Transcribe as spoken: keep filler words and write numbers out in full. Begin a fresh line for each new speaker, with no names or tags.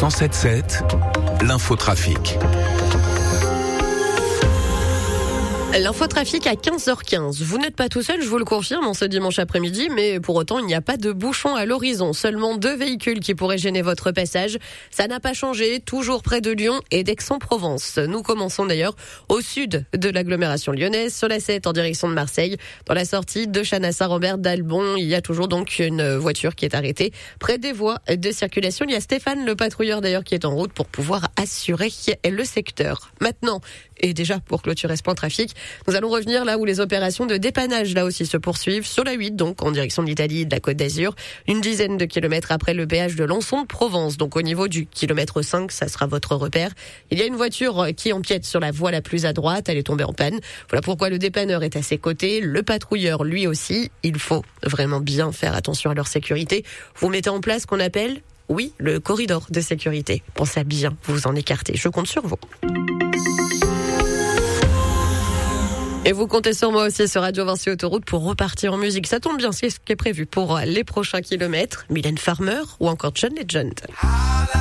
cent sept sept, l'infotrafic.
L'infotrafic à quinze heures quinze. Vous n'êtes pas tout seul, je vous le confirme, en ce dimanche après-midi, mais pour autant, il n'y a pas de bouchon à l'horizon. Seulement deux véhicules qui pourraient gêner votre passage. Ça n'a pas changé, toujours près de Lyon et d'Aix-en-Provence. Nous commençons d'ailleurs au sud de l'agglomération lyonnaise, sur la sept en direction de Marseille. Dans la sortie de Chanassa-Robert d'Albon, il y a toujours donc une voiture qui est arrêtée près des voies de circulation. Il y a Stéphane, le patrouilleur d'ailleurs, qui est en route pour pouvoir assurer le secteur. Maintenant, et déjà pour clôturer ce point trafic, nous allons revenir là où les opérations de dépannage là aussi se poursuivent, sur la huit donc en direction de l'Italie et de la Côte d'Azur, une dizaine de kilomètres après le péage de Lançon de Provence. Donc au niveau du kilomètre cinq, ça sera votre repère. Il y a une voiture qui empiète sur la voie la plus à droite, elle est tombée en panne. Voilà pourquoi le dépanneur est à ses côtés, le patrouilleur lui aussi. Il faut vraiment bien faire attention à leur sécurité. Vous mettez en place ce qu'on appelle, oui, le corridor de sécurité. Pensez à bien vous en écarter. Je compte sur vous. Et vous comptez sur moi aussi sur Radio Vinci Autoroute pour repartir en musique. Ça tombe bien, c'est ce qui est prévu pour les prochains kilomètres. Mylène Farmer ou encore John Legend.